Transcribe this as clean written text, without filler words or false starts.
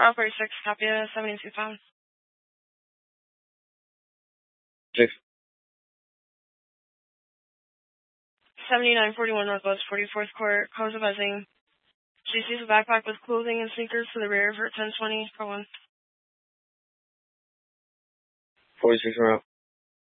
Route 46, copy 72 pounds. 6. 7941 Northwest 44th Court, calls a buzzing. She sees a backpack with clothing and sneakers to the rear of her 1020 for 1. 46 route.